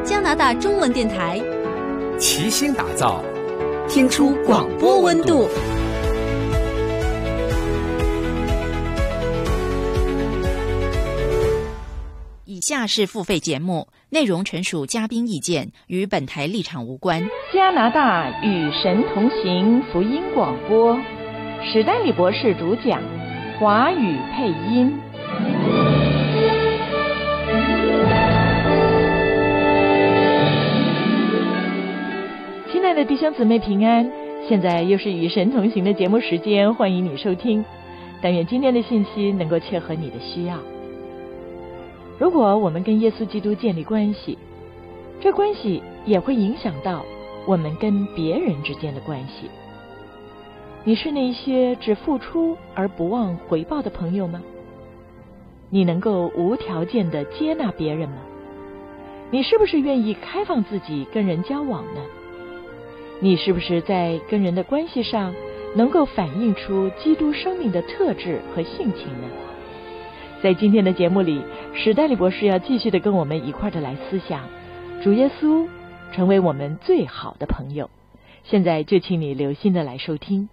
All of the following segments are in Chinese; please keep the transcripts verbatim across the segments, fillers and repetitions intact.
加拿大中文电台， 齐心打造， 听出广播温度。 以下是付费节目，内容纯属嘉宾意见，与本台立场无关。 加拿大与神同行福音广播，史丹利博士主讲，华语配音。亲爱的弟兄姊妹平安，现在又是与神同行的节目时间，欢迎你收听。但愿今天的信息能够切合你的需要。如果我们跟耶稣基督建立关系，这关系也会影响到我们跟别人之间的关系。你是那些只付出而不忘回报的朋友吗？你能够无条件地接纳别人吗？你是不是愿意开放自己跟人交往呢？你是不是在跟人的关系上能够反映出基督生命的特质和性情呢？在今天的节目里，史代利博士要继续的跟我们一块的来思想主耶稣成为我们最好的朋友。现在就请你留心的来收听。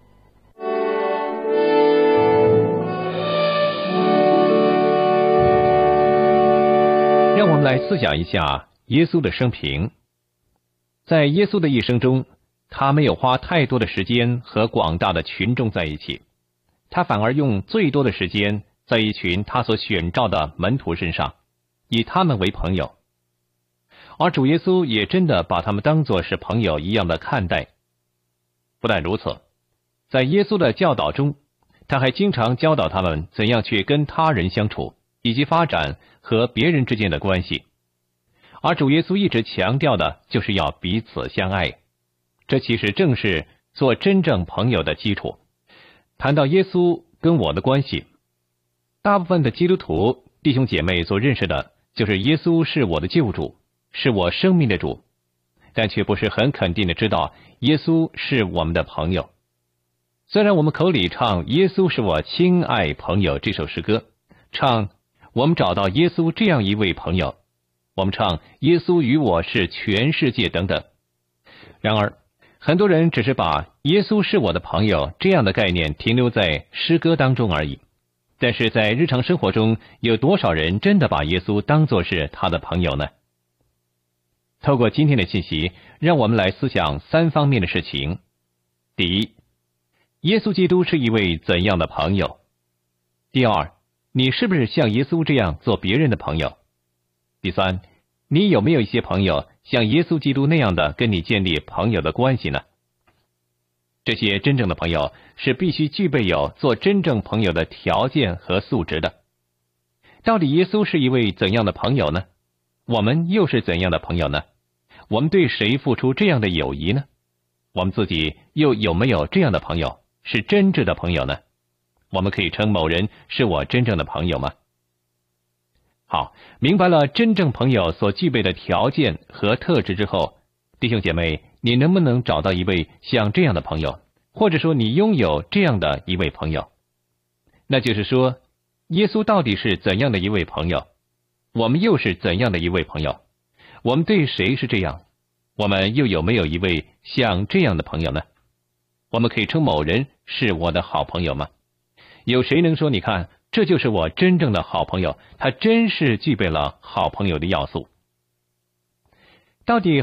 让我们来思想一下耶稣的生平。在耶稣的一生中，他没有花太多的时间和广大的群众在一起，他反而用最多的时间在一群他所选召的门徒身上，以他们为朋友。而主耶稣也真的把他们当作是朋友一样的看待。不但如此，在耶稣的教导中，他还经常教导他们怎样去跟他人相处，以及发展和别人之间的关系。而主耶稣一直强调的就是要彼此相爱，这其实正是做真正朋友的基础。谈到耶稣跟我的关系，大部分的基督徒弟兄姐妹所认识的就是耶稣是我的救主，是我生命的主，但却不是很肯定的知道耶稣是我们的朋友。虽然我们口里唱耶稣是我亲爱朋友这首诗歌，唱我们找到耶稣这样一位朋友，我们唱耶稣与我是全世界等等，然而很多人只是把耶稣是我的朋友这样的概念停留在诗歌当中而已。但是在日常生活中，有多少人真的把耶稣当作是他的朋友呢？透过今天的信息，让我们来思想三方面的事情。第一，耶稣基督是一位怎样的朋友？第二，你是不是像耶稣这样做别人的朋友？第三，你有没有一些朋友像耶稣基督那样的跟你建立朋友的关系呢？这些真正的朋友是必须具备有做真正朋友的条件和素质的。到底耶稣是一位怎样的朋友呢？我们又是怎样的朋友呢？我们对谁付出这样的友谊呢？我们自己又有没有这样的朋友，是真挚的朋友呢？我们可以称某人是我真正的朋友吗？好，明白了真正朋友所具备的条件和特质之后，弟兄姐妹，你能不能找到一位像这样的朋友，或者说你拥有这样的一位朋友？那就是说，耶稣到底是怎样的一位朋友？我们又是怎样的一位朋友？我们对谁是这样？我们又有没有一位像这样的朋友呢？我们可以称某人是我的好朋友吗？有谁能说，你看，这就是我真正的好朋友，他真是具备了好朋友的要素？到底